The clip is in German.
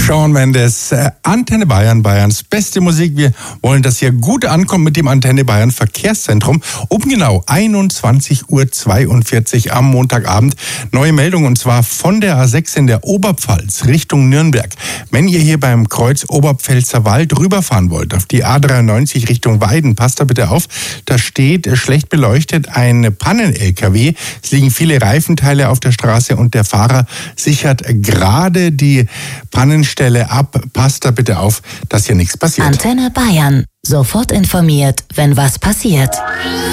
Shawn Mendes, Antenne Bayern, Bayerns beste Musik. Wir wollen, dass hier gut ankommt mit dem Antenne Bayern Verkehrszentrum. Um genau 21:42 Uhr am Montagabend. Neue Meldung, und zwar von der A6 in der Oberpfalz Richtung Nürnberg. Wenn ihr hier beim Kreuz Oberpfälzer Wald rüberfahren wollt, auf die A93 Richtung Weiden, passt da bitte auf. Da steht schlecht beleuchtet ein Pannen-LKW. Es liegen viele Reifenteile auf der Straße und der Fahrer sichert gerade die Pannenstelle ab. Passt da bitte auf, dass hier nichts passiert. Antenne Bayern. Sofort informiert, wenn was passiert.